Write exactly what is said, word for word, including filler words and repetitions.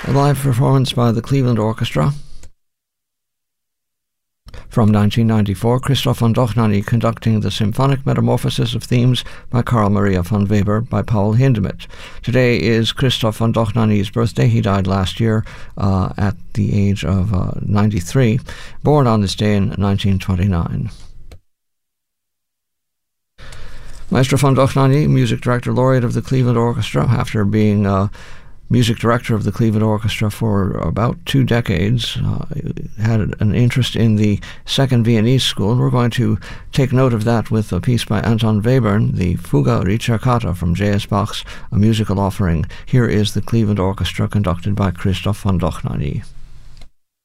A live performance by the Cleveland Orchestra. From nineteen ninety-four, Christoph von Dohnanyi conducting the Symphonic Metamorphosis of Themes by Carl Maria von Weber by Paul Hindemith. Today is Christoph von Dohnanyi's birthday. He died last year uh, at the age of uh, ninety-three, born on this day in nineteen twenty-nine. Maestro von Dohnanyi, music director laureate of the Cleveland Orchestra, after being uh, music director of the Cleveland Orchestra for about two decades, uh, had an interest in the Second Viennese School. We're going to take note of that with a piece by Anton Webern, the Fuga Ricercata from J S Bach's A Musical Offering. Here is the Cleveland Orchestra conducted by Christoph von Dohnanyi.